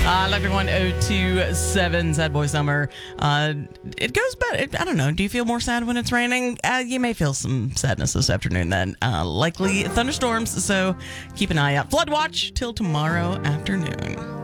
Electric 1027, Sad Boy Summer. It goes better. I don't know. Do you feel more sad when it's raining? You may feel some sadness this afternoon then. Likely thunderstorms, so keep an eye out. Flood watch till tomorrow afternoon.